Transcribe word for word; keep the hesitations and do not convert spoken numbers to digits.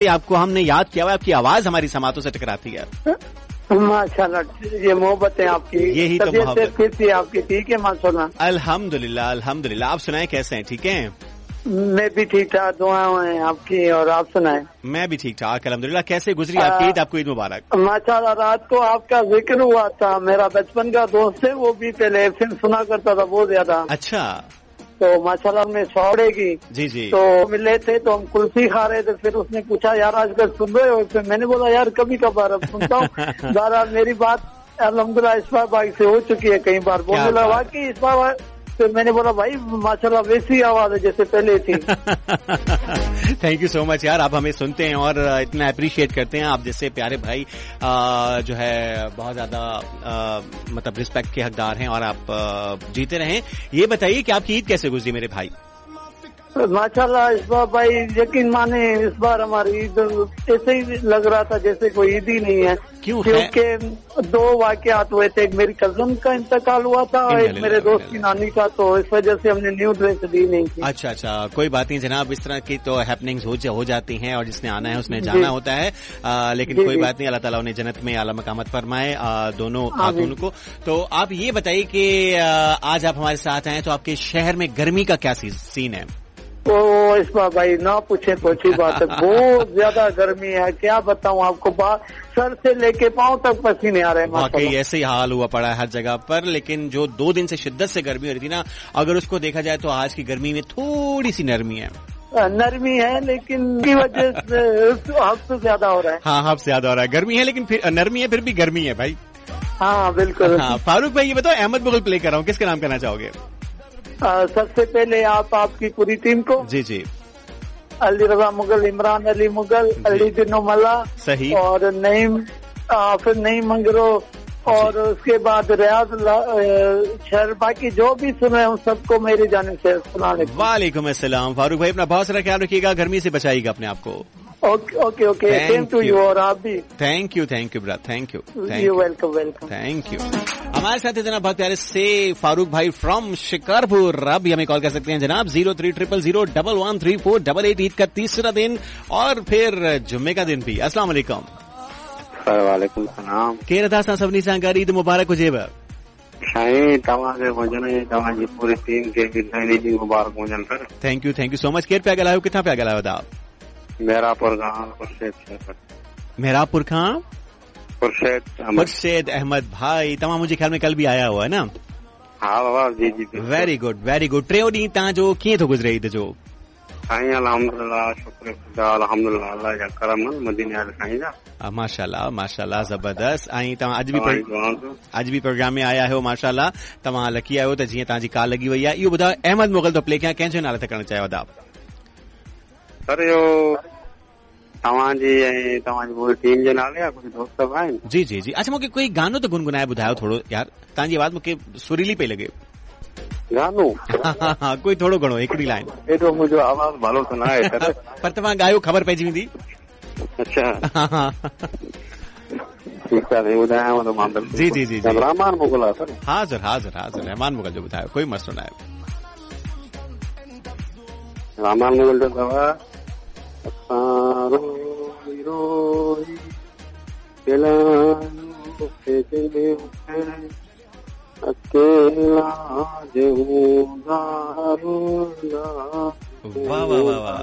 आपको हमने याद किया हुआ, आपकी आवाज हमारी समातों से टकराती है। माशाल्लाह, ये मोहब्बत है आपकी, यही तो मोहब्बत फिर थी आपकी। ठीक है माशाल्लाह, अल्हम्दुलिल्लाह अल्हम्दुलिल्लाह। आप सुनाएं कैसे हैं, ठीक हैं? मैं भी ठीक ठाक, दुआएं हैं आपकी, और आप सुनाएं? मैं भी ठीक ठाक अल्हम्दुलिल्लाह। कैसे गुजरी आपकी ईद? आपको ईद मुबारक। माशाल्लाह, रात को आपका जिक्र हुआ था, मेरा बचपन का दोस्त है, वो भी पहले फिल्म सुना करता था बहुत ज्यादा। अच्छा। तो माशाल्लाह में सौड़ेगी जी जी, तो मिले थे, तो हम कुल्फी खा रहे थे, फिर उसने पूछा यार आजकल सुन रहे हो? फिर मैंने बोला यार कभी कभार अब सुनता हूँ। बहरहाल मेरी बात अल्हम्दुलिल्लाह इस्फा भाई से हो चुकी है कई बार, बोलने लगा वाकई इस्फा। फिर मैंने बोला भाई माशाल्लाह वैसी आवाज है जैसे पहले थी। थैंक यू सो मच यार, आप हमें सुनते हैं और इतना अप्रिशिएट करते हैं। आप जैसे प्यारे भाई आ, जो है बहुत ज्यादा मतलब रिस्पेक्ट के हकदार हैं, और आप आ, जीते रहें। ये बताइए कि आपकी ईद कैसे गुजरी मेरे भाई? माशाल्लाह इस बार भाई यकीन माने इस बार हमारी ईद ऐसे ही लग रहा था जैसे कोई ईद ही नहीं है। क्यों? क्योंकि दो वाकयात हुए थे, एक मेरी कजन का इंतकाल हुआ था और एक मेरे दोस्त की नानी का, तो इस वजह से हमने न्यू ड्रेस ली नहीं थी। अच्छा अच्छा, कोई बात नहीं जनाब, इस तरह की तो हैपनिंग्स हो, हो जाती हैं, और जिसने आना है उसने जाना होता है। आ, लेकिन कोई बात नहीं, अल्लाह ताला उन्हें जन्नत में आला मकामत फरमाए दोनों खातून को। तो आप ये बताइए कि आज आप हमारे साथ आए तो आपके शहर में गर्मी का क्या सीन है? तो इस बार भाई ना पूछे तो अच्छी बात है, बहुत ज्यादा गर्मी है, क्या बताऊं आपको, सर से लेके पांव तक पसीने आ रहे हैं। वाकई ऐसे ही हाल हुआ पड़ा है हर जगह पर, लेकिन जो दो दिन से शिद्दत से गर्मी हो रही थी ना, अगर उसको देखा जाए तो आज की गर्मी में थोड़ी सी नरमी है। नरमी है, लेकिन की वजह से हद से ज्यादा हो रहा है। हाँ, हद से ज्यादा हो रहा है, गर्मी है लेकिन फिर नरमी है, फिर भी गर्मी है भाई। हाँ बिल्कुल। हाँ, फारूक भाई ये बताओ, अहमद मुगल प्ले कर रहा हूँ, किसका नाम करना चाहोगे? आ, सबसे पहले आप आपकी पूरी टीम को। जी जी। अली रजा मुगल, इमरान अली मुगल, अली दिनो मला, सही, और नईम, फिर नईम मंगरो, और उसके बाद रियाज शहर, बाकी जो भी सुने उन सबको मेरी जानिब से सुनाने। वालेकुम अस्सलाम। फारूक भाई अपना बहुत सारा ख्याल रखिएगा, गर्मी से बचाइएगा अपने आप को। Okay okay okay, same to you, और आप भी। Thank you thank you brother, thank you you welcome welcome, thank you. हमारे साथ जनाब बहुत प्यारे से फारूक भाई फ्रॉम शिकारपुर। अब हमें कॉल कर सकते हैं जनाब zero three triple zero double one three four double eight. Eid का तीसरा दिन और फिर जुम्मे का दिन भी। अस्सलाम वालेकुम। वालेकुम सलाम। केरु था असां सभिनी सां गॾु, ईद मुबारक हुजेव। साईं तव्हांखे हुजनि, तव्हांजी पूरी टीम खे बि ईद मुबारक हुजनि sir. Thank you thank you so much. केरु पिया ॻाल्हायो, किथां पिया ॻाल्हायो था? मेहरापुर खां खुर्शेद। मेहरापुर खां खुर्शेद खुर्शेद अहमद भाई। तव्हां मुंहिंजे ख्याल में कल भी आया हुआ है ना? हाँ बाबा, जी जी। Very good very good. टियों ॾींहुं तव्हांजो कीअं थो गुज़रे ईद जो? साईं अल्हम्दुलिल्लाह, शुक्र खुदा, अल्हम्दुलिल्लाह, अल्लाह जा करम मदीने वाले साईं जा। माशाल्लाह माशाल्लाह, ज़बरदस्त। ऐं तव्हां अॼु बि अॼु बि प्रोग्राम में आया आहियो, माशाल्लाह तव्हां लकी आहियो त जीअं तव्हांजी कॉल लॻी वई आहे। इहो ॿुधायो, अहमद मुगल तो प्ले कयां, कंहिंजे नाले ते करणु चाहियो था? सर इहो तव्हांजी ऐं तव्हांजी पूरी टीम जे नाले आहे, कुझु दोस्त आहिनि? जी जी जी। अच्छा, मूंखे कोई गानो त गुनगुनाए ॿुधायो थोरो यार, तव्हांजी आवाज़ मूंखे सुरीली पई लॻे। गानो? हाँ हाँ, कोई थोड़ो घणो हिकिड़ी लाइन। एॾो मुंहिंजो आवाज़ भलो त न आहे सर। पर तव्हां ॻायो, ख़बर पइजी वेंदी। अच्छा ठीकु आहे, ॿुधायांव थो मां। जी जी जी। रहमान मुगल आहे सर? हाज़िर हाज़िर हाज़िर, रहमान मुगल जो ॿुधायो, कोई मसलो न आहे। रहमान मुगल जो अथव असां रोई रोई अकेला वाह वाह वाह वाह।